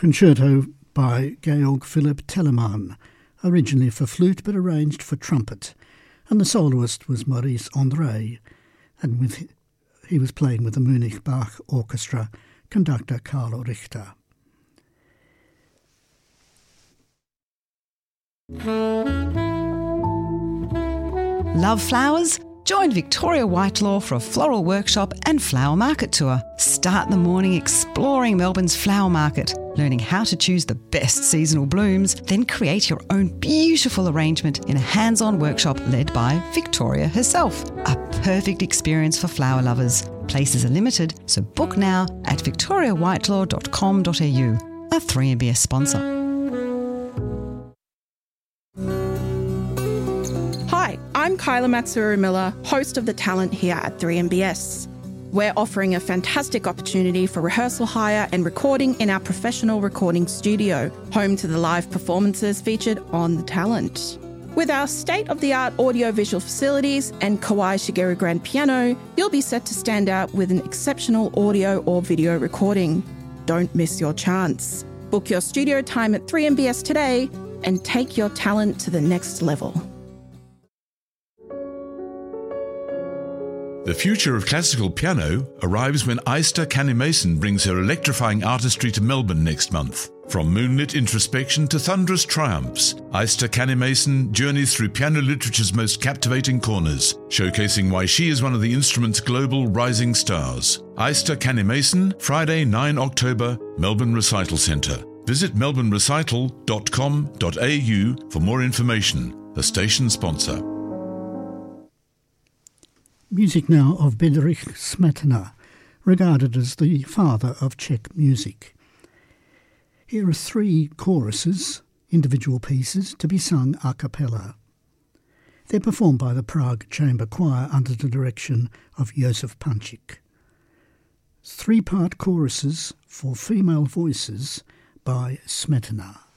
Concerto by Georg Philipp Telemann, originally for flute but arranged for trumpet, and the soloist was Maurice André, and he was playing with the Munich Bach Orchestra, conductor Carlo Richter. Love flowers? Join Victoria Whitelaw for a floral workshop and flower market tour. Start the morning exploring Melbourne's flower market, learning how to choose the best seasonal blooms, then create your own beautiful arrangement in a hands-on workshop led by Victoria herself. A perfect experience for flower lovers. Places are limited, so book now at victoriawhitelaw.com.au. A 3MBS sponsor. Hi, I'm Kyla Matsuru-Miller, host of The Talent here at 3MBS. We're offering a fantastic opportunity for rehearsal hire and recording in our professional recording studio, home to the live performances featured on The Talent. With our state-of-the-art audio-visual facilities and Kawai Shigeru grand piano, you'll be set to stand out with an exceptional audio or video recording. Don't miss your chance. Book your studio time at 3MBS today and take your talent to the next level. The future of classical piano arrives when Aista Canny-Mason brings her electrifying artistry to Melbourne next month. From moonlit introspection to thunderous triumphs, Aista Canny-Mason journeys through piano literature's most captivating corners, showcasing why she is one of the instrument's global rising stars. Aista Canny-Mason, Friday, 9 October, Melbourne Recital Centre. Visit melbournerecital.com.au for more information. A station sponsor. Music now of Bedřich Smetana, regarded as the father of Czech music. Here are 3 choruses, individual pieces, to be sung a cappella. They're performed by the Prague Chamber Choir under the direction of Josef Pančík. 3-part choruses for female voices by Smetana.